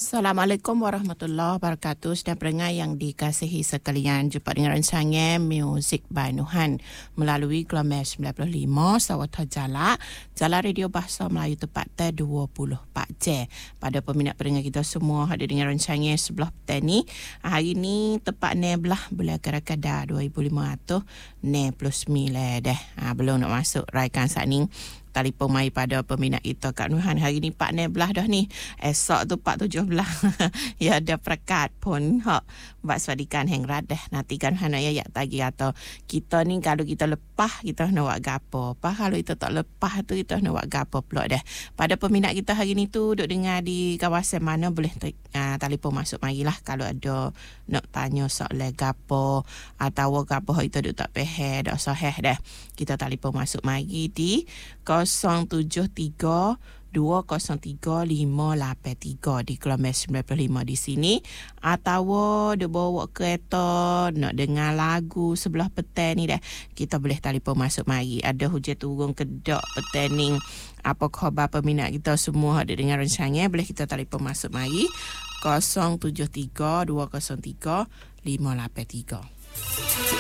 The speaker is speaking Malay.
Assalamualaikum warahmatullahi wabarakatuh. Sedang pendengar yang dikasihi sekalian, jumpa dengan rancangan Muzik by Nuhan melalui gelombang 95 Sawatha Jalak, Jalan Radio Bahasa Melayu tepatnya 24 Jam. Pada peminat pendengar kita semua hadir dengan rancangan sebelah petang ni. Hari ni tepatnya belah bulan Karakada 2500 9 dah. Belum nak masuk raikan saat ni. Telefon mai pada peminat kita Kak Nuhan. Hari ni 4 belah dah ni. Esok tu 4-7 belah. Ya ada perkat pun. Buat swadikan hang radah. Nanti kan Nuhan ya tagi atau kita ni kalau kita lepah kita nak buat gapo. Kalau kita tak lepah tu kita nak buat gapo pula dah. Pada peminat kita hari ni tu duk dengar di kawasan mana boleh telefon masuk marilah kalau ada nak tanya soal gapo atau gapo kita duk tak faham dak sahih dah. Kita telefon masuk mari di 073-203-583 di gelombang 95 di sini, atau dia bawa kereta nak dengar lagu sebelah petang ni dah, kita boleh telefon masuk mari. Ada hujan turun kedak petang ni, apa khabar peminat kita semua ada dengar rancangan, boleh kita telefon masuk mari 073-203-583.